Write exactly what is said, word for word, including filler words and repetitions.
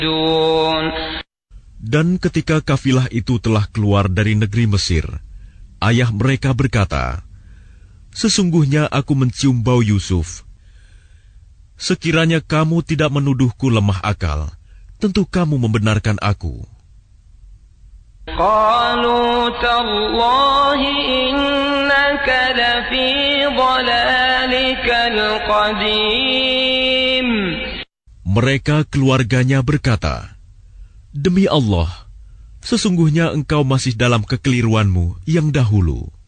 Dan ketika kafilah itu telah keluar dari negeri Mesir, ayah mereka berkata, "Sesungguhnya aku mencium bau Yusuf. Sekiranya kamu tidak menuduhku lemah akal, tentu kamu membenarkan aku." قالوا تالله إنك لفي ضلالك القديم. Mereka keluarganya berkata, "Demi Allah, sesungguhnya engkau masih dalam kekeliruanmu yang dahulu."